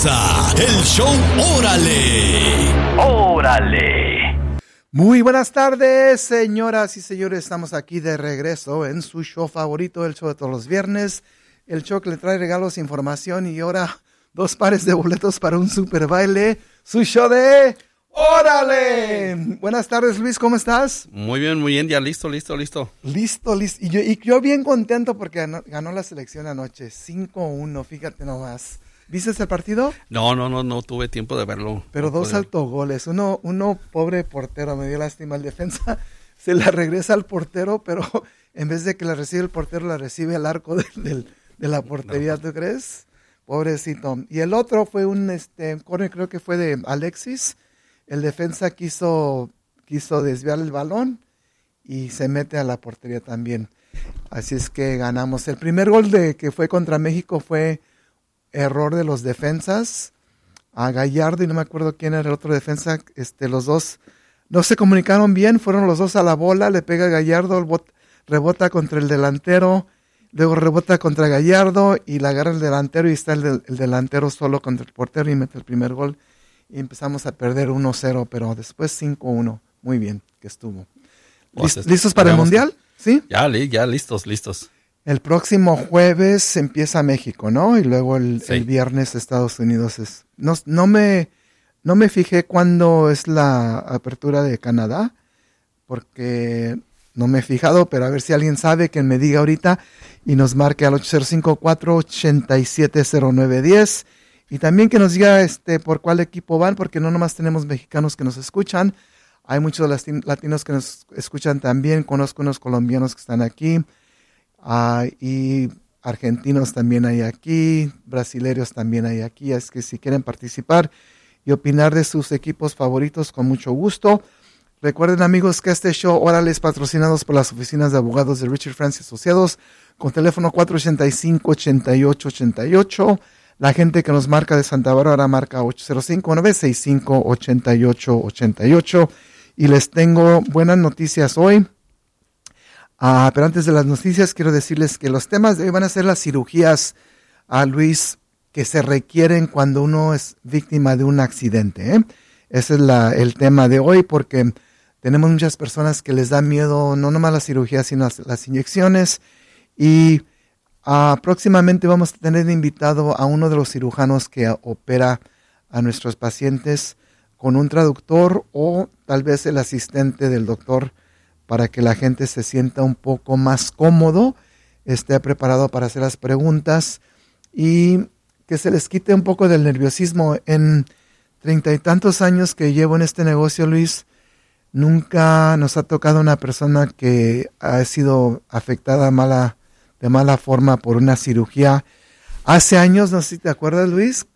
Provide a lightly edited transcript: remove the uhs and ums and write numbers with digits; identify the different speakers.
Speaker 1: comienza el show Órale. Órale.
Speaker 2: Muy buenas tardes, señoras y señores. Estamos aquí de regreso en su show favorito, el show de todos los viernes. El show que le trae regalos, información y ahora 2 pares de boletos para un super baile. Su show de ¡Órale! Buenas tardes, Luis, ¿cómo estás?
Speaker 3: Muy bien, ya listo.
Speaker 2: Listo. Y yo bien contento porque ganó la selección anoche, 5-1, fíjate nomás. ¿Viste el partido?
Speaker 3: No tuve tiempo de verlo.
Speaker 2: Pero
Speaker 3: no
Speaker 2: 2 autogoles, uno pobre portero, me dio lástima el defensa, se la regresa al portero, pero en vez de que la recibe el portero, la recibe al arco de la portería, ¿tú crees? Pobrecito. Y el otro fue un corner, creo que fue de Alexis. El defensa quiso desviar el balón y se mete a la portería también. Así es que ganamos. El primer gol que fue contra México fue error de los defensas. A Gallardo y no me acuerdo quién era el otro defensa. Los dos no se comunicaron bien. Fueron los dos a la bola. Le pega a Gallardo, rebota contra el delantero. Luego rebota contra Gallardo y la agarra el delantero y está el delantero solo contra el portero y mete el primer gol. Y empezamos a perder 1-0, pero después 5-1. Muy bien que estuvo. ¿Listos para el Mundial? ¿Sí?
Speaker 3: Ya listos.
Speaker 2: El próximo jueves empieza México, ¿no? Y luego el viernes Estados Unidos es... No me fijé cuándo es la apertura de Canadá, porque no me he fijado, pero a ver si alguien sabe que me diga ahorita y nos marque al 805-487-0910. Y también que nos diga por cuál equipo van, porque no nomás tenemos mexicanos que nos escuchan, hay muchos latinos que nos escuchan también, conozco unos colombianos que están aquí, y argentinos también hay aquí, brasileños también hay aquí, es que si quieren participar y opinar de sus equipos favoritos, con mucho gusto. Recuerden, amigos, que este show Órale es patrocinado por las oficinas de abogados de Richard Francis Asociados, con teléfono 485-8888. La gente que nos marca de Santa Bárbara marca 805-965-8888. Y les tengo buenas noticias hoy. Pero antes de las noticias, quiero decirles que los temas de hoy van a ser las cirugías, Luis, que se requieren cuando uno es víctima de un accidente. Ese es el tema de hoy, porque tenemos muchas personas que les da miedo, no nomás las cirugías, sino las inyecciones. Y próximamente vamos a tener invitado a uno de los cirujanos que opera a nuestros pacientes con un traductor o tal vez el asistente del doctor, para que la gente se sienta un poco más cómodo, esté preparado para hacer las preguntas y que se les quite un poco del nerviosismo. En 30 y tantos años que llevo en este negocio, Luis, nunca nos ha tocado una persona que ha sido afectada de mala forma por una cirugía. Hace años, no sé si te acuerdas, Luis,